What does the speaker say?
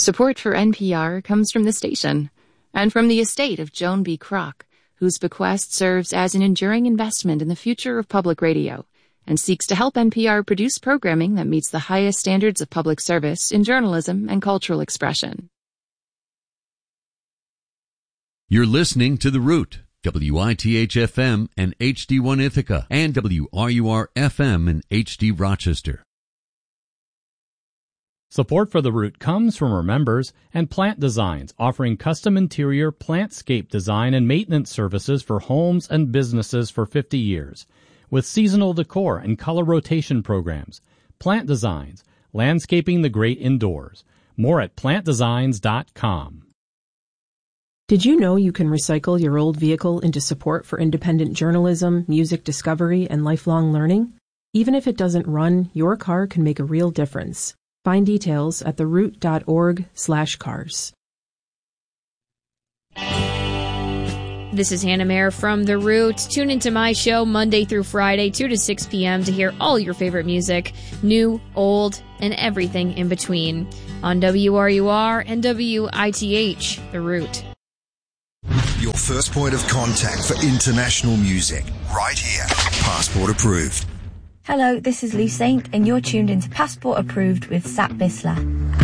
Support for NPR comes from the station and from the estate of Joan B. Kroc, whose bequest serves as an enduring investment in the future of public radio and seeks to help NPR produce programming that meets the highest standards of public service in journalism and cultural expression. You're listening to The Root, WITH-FM and HD1 Ithaca, and WRUR-FM in HD Rochester. Support for The Root comes from our members and Plant Designs, offering custom interior plantscape design and maintenance services for homes and businesses for 50 years. With seasonal decor and color rotation programs. Plant Designs, landscaping the great indoors. More at plantdesigns.com. Did you know you can recycle your old vehicle into support for independent journalism, music discovery, and lifelong learning? Even if it doesn't run, your car can make a real difference. Find details at theroot.org/cars. This is Hannah Mayer from The Root. Tune into my show Monday through Friday, 2 to 6 p.m. to hear all your favorite music, new, old, and everything in between on WRUR and WITH, The Root. Your first point of contact for international music, right here. Passport approved. Hello, this is Lou Saint, and you're tuned into Passport Approved with Sat Bisla.